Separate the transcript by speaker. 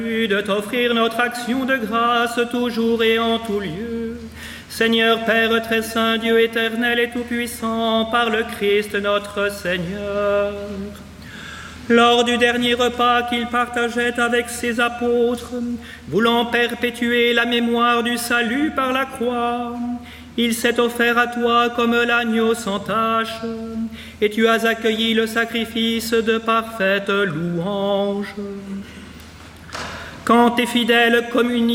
Speaker 1: de t'offrir notre action de grâce toujours et en tout lieu. Seigneur Père très saint, Dieu éternel et tout-puissant, par le Christ notre Seigneur. Lors du dernier repas qu'il partageait avec ses apôtres, voulant perpétuer la mémoire du salut par la croix, il s'est offert à toi comme l'agneau sans tache, et tu as accueilli le sacrifice de parfaite louange. Quand tes fidèles communient